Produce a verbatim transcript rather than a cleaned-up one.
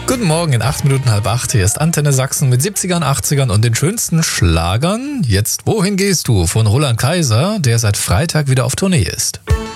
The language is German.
Guten Morgen, in acht Minuten halb acht. Hier ist Antenne Sachsen mit siebzigern, achtzigern und den schönsten Schlagern. Jetzt, wohin gehst du? Von Roland Kaiser, der seit Freitag wieder auf Tournee ist.